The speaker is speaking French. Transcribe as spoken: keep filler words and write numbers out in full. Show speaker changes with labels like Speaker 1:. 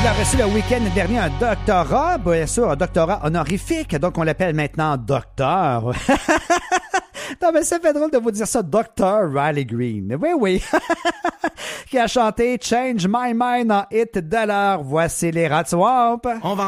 Speaker 1: Il a reçu le week-end dernier un doctorat, bien sûr, un doctorat honorifique, donc on l'appelle maintenant docteur. Non, mais ça fait drôle de vous dire ça, docteur Riley Green. Oui, oui. Qui a chanté Change My Mind en hit de l'heure. Voici les Rats Swamp.
Speaker 2: On va